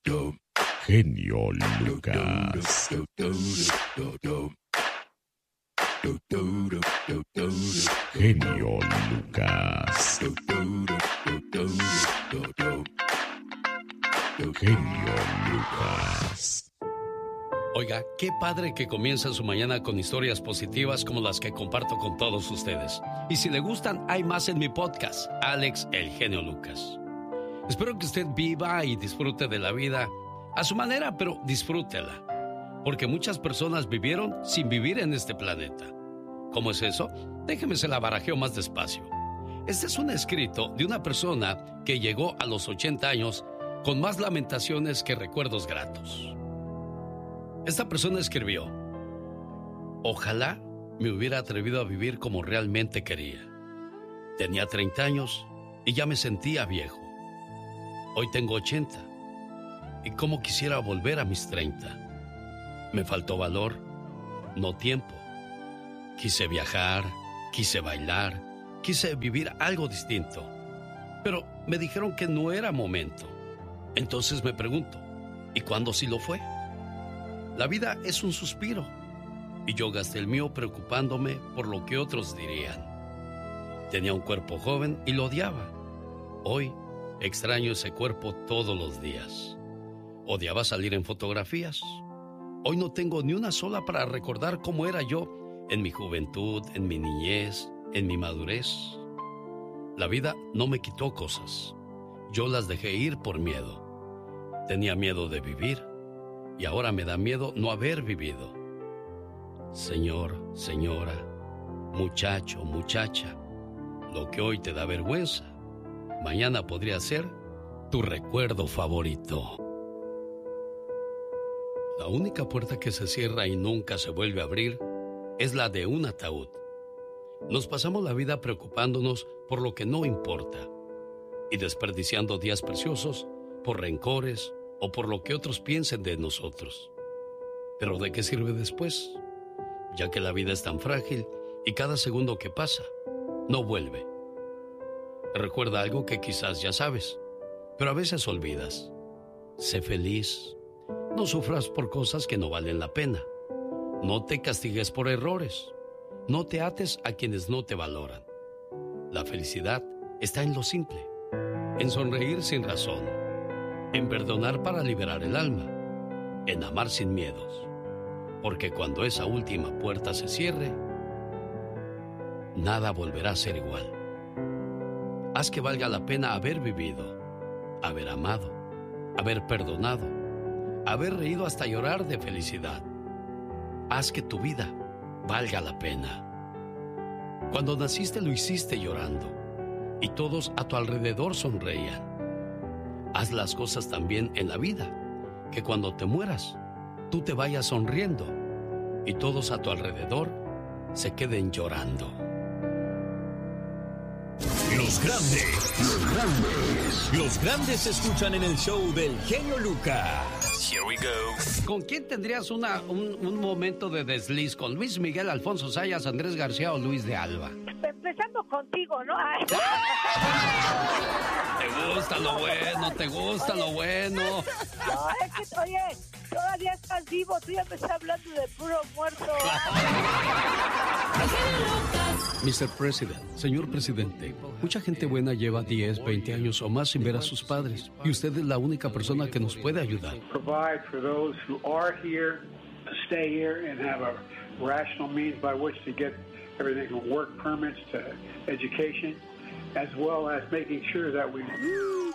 Genio Lucas. Genio Lucas. Genio Lucas. Oiga, qué padre que comienza su mañana con historias positivas como las que comparto con todos ustedes. Y si le gustan, hay más en mi podcast, Alex El Genio Lucas. Espero que usted viva y disfrute de la vida a su manera, pero disfrútela. Porque muchas personas vivieron sin vivir en este planeta. ¿Cómo es eso? Déjeme se la barajeo más despacio. Este es un escrito de una persona que llegó a los 80 años con más lamentaciones que recuerdos gratos. Esta persona escribió: ojalá me hubiera atrevido a vivir como realmente quería. Tenía 30 años y ya me sentía viejo. Hoy tengo 80 y cómo quisiera volver a mis 30. Me faltó valor, no tiempo. Quise viajar, quise bailar, quise vivir algo distinto. Pero me dijeron que no era momento. Entonces me pregunto, ¿y cuándo sí lo fue? La vida es un suspiro y yo gasté el mío preocupándome por lo que otros dirían. Tenía un cuerpo joven y lo odiaba. Hoy extraño ese cuerpo todos los días. Odiaba salir en fotografías. Hoy no tengo ni una sola para recordar cómo era yo en mi juventud, en mi niñez, en mi madurez. La vida no me quitó cosas. Yo las dejé ir por miedo. Tenía miedo de vivir y ahora me da miedo no haber vivido. Señor, señora, muchacho, muchacha, lo que hoy te da vergüenza, mañana podría ser tu recuerdo favorito. La única puerta que se cierra y nunca se vuelve a abrir es la de un ataúd. Nos pasamos la vida preocupándonos por lo que no importa y desperdiciando días preciosos por rencores o por lo que otros piensen de nosotros. ¿Pero de qué sirve después? Ya que la vida es tan frágil y cada segundo que pasa no vuelve. Recuerda algo que quizás ya sabes, pero a veces olvidas. Sé feliz. No sufras por cosas que no valen la pena. No te castigues por errores. No te ates a quienes no te valoran. La felicidad está en lo simple, en sonreír sin razón, en perdonar para liberar el alma, en amar sin miedos. Porque cuando esa última puerta se cierre, nada volverá a ser igual. Haz que valga la pena haber vivido, haber amado, haber perdonado, haber reído hasta llorar de felicidad. Haz que tu vida valga la pena. Cuando naciste lo hiciste llorando y todos a tu alrededor sonreían. Haz las cosas también en la vida, que cuando te mueras, tú te vayas sonriendo y todos a tu alrededor se queden llorando. Los grandes se escuchan en el show del genio Lucas. Here we go. ¿Con quién tendrías un momento de desliz? ¿Con Luis Miguel, Alfonso Sayas, Andrés García o Luis de Alba? Empezando contigo, ¿no? Ay. ¿Te gusta lo bueno? ¿Te gusta lo bueno? No, es que, oye, todavía estás vivo, tú ya me estás hablando de puro muerto. Mr. President, señor presidente, mucha gente buena lleva 10, 20 años o más sin ver a sus padres y usted es la única persona que nos puede ayudar. Provide for those who are here to stay here and have a rational means by which to get everything from work permits to education, as well as making sure that we